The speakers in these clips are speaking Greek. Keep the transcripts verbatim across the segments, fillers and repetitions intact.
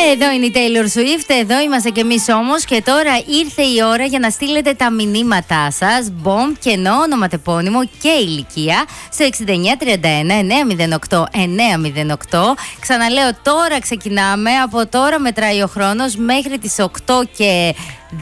Εδώ είναι η Taylor Swift, εδώ είμαστε κι εμείς όμως και τώρα ήρθε η ώρα για να στείλετε τα μηνύματά σας, μπομ, κενό, ονοματεπώνυμο και ηλικία στο εξήντα εννιά τριάντα ένα εννιακόσια οκτώ εννιακόσια οκτώ. Ξαναλέω, τώρα ξεκινάμε, από τώρα μετράει ο χρόνος μέχρι τις οκτώ και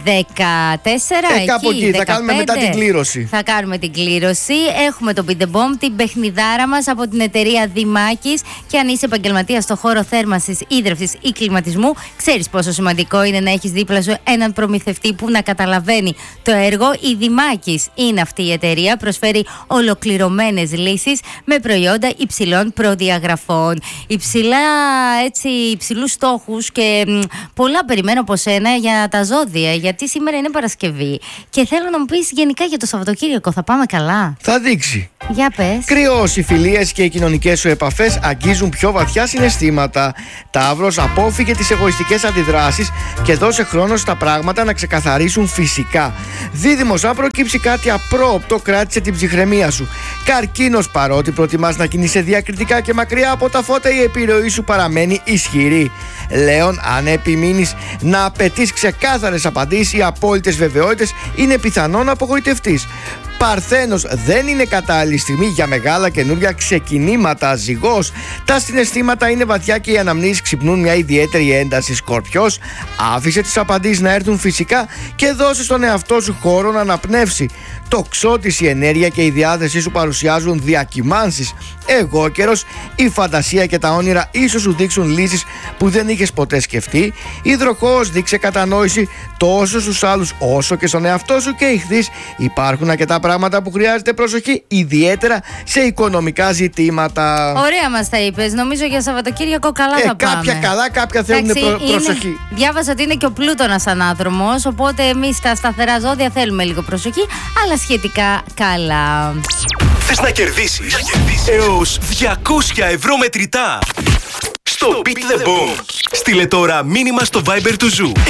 δεκατέσσερα. Ε, κάπου εκεί, εκεί. Θα κάνουμε μετά την κλήρωση. Θα κάνουμε την κλήρωση. Έχουμε το Beat the Bomb, την παιχνιδάρα μας από την εταιρεία Δημάκης. Και αν είσαι επαγγελματίας στο χώρο θέρμανσης, ίδρυυσης ή κλιματισμού, ξέρεις πόσο σημαντικό είναι να έχεις δίπλα σου έναν προμηθευτή που να καταλαβαίνει το έργο. Η Δημάκης είναι αυτή η εταιρεία. Προσφέρει ολοκληρωμένες λύσεις με προϊόντα υψηλών προδιαγραφών. Υψηλά, έτσι, υψηλούς στόχους και μ, πολλά περιμένω από σένα για τα ζώδια. Γιατί σήμερα είναι Παρασκευή και θέλω να μου πεις γενικά για το Σαββατοκύριακο. Θα πάμε καλά? Θα δείξει. Για πες. Κρυός, οι φιλίες και οι κοινωνικές σου επαφές αγγίζουν πιο βαθιά συναισθήματα. Ταύρος, απόφυγε τις εγωιστικές αντιδράσεις και δώσε χρόνο στα πράγματα να ξεκαθαρίσουν φυσικά. Δίδυμος, αν προκύψει κάτι απρόοπτο, κράτησε την ψυχραιμία σου. Καρκίνος, παρότι προτιμάς να κινείσαι διακριτικά και μακριά από τα φώτα, η επιρροή σου παραμένει ισχυρή. Λέων, αν επιμείνεις να απαιτείς ξεκάθαρες απαντήσεις ή απόλυτες βεβαιότητες, είναι πιθανό να απογοητευτείς. Παρθένος, δεν είναι κατάλληλη στιγμή για μεγάλα καινούργια ξεκινήματα. Ζυγός, τα συναισθήματα είναι βαθιά και οι αναμνήσεις ξυπνούν μια ιδιαίτερη ένταση. Σκορπιός, άφησε τις απαντήσεις να έρθουν φυσικά και δώσε στον εαυτό σου χώρο να αναπνεύσει. Τοξότης, η ενέργεια και η διάθεσή σου παρουσιάζουν διακυμάνσεις. Εγώκερος, η φαντασία και τα όνειρα ίσως σου δείξουν λύσεις που δεν είχες ποτέ σκεφτεί. Υδροχόος, δείξε κατανόηση τόσο στους άλλους όσο και στον εαυτό σου. Και Ιχθύς, υπάρχουν αρκετά πράγματα που χρειάζεται προσοχή, ιδιαίτερα σε οικονομικά ζητήματα. Ωραία μας τα είπες. Νομίζω για Σαββατοκύριακο καλά ε, θα πάμε. Κάποια καλά, κάποια θέλουν προ, προσοχή. Είναι, διάβασα ότι είναι και ο Πλούτονας ανάδρομος, οπότε εμείς τα σταθερά ζώδια θέλουμε λίγο προσοχή, αλλά σχετικά καλά. Θες να κερδίσεις έως διακόσια ευρώ μετρητά στο Beat the Bomb? Στείλε τώρα μήνυμα στο Viber του Ζου